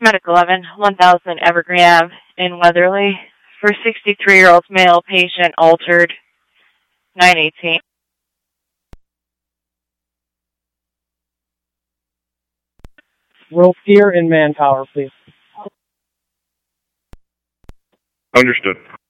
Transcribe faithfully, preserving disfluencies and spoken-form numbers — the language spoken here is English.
Medic eleven, one thousand Evergreen Avenue in Weatherly for sixty-three-year-old male patient altered nine eighteen. Rope gear and manpower, please. Understood.